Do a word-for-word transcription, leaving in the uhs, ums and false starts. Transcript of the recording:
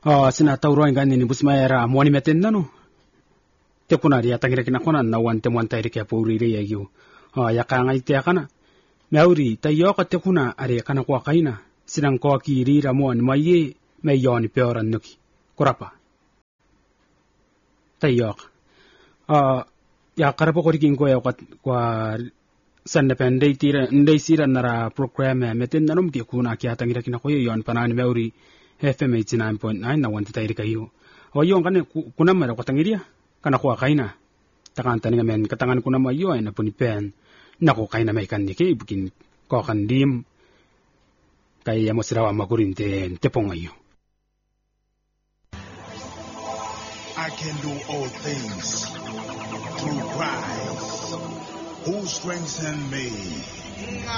Oh, sina tauro ingani ni busma era mwani meten nano. Te kuna ria tangira kina kona na wante mwanta iri kia puri iri yagiu. Oh, ya kanga ite akana. Meauri, ta yoka te kuna ari akana kwa kaina. Sinang kwa ki iri ra mwani maie me yoni peora nuki. Kurapa. Ta yoka. Oh, ya karapo korikin ko ya kwa kwa sanda pendei tira ndei sira nara program meten nanom ki kuna kia tangira kina ko yon panani meauri. F M eighty-nine point nine na wante tairi kayo. O yung kane kuna mara kwa tangiria kana kwa kaina. Takan taninga men katangan kuna mayo ay na punipen. Nako kaina may kanike bukin ko kandim. Kaya mo sirawa magurin te tepong ayo. I can do all things through Christ who strengthens me.